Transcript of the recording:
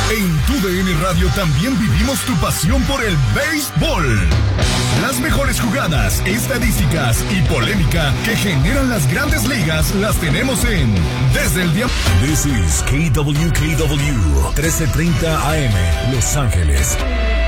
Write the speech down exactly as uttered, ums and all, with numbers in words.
En Tu D N Radio también vivimos tu pasión por el béisbol. Las mejores jugadas, estadísticas y polémica que generan las grandes ligas las tenemos en Desde el Día. This is K W K W trece treinta A M, Los Ángeles.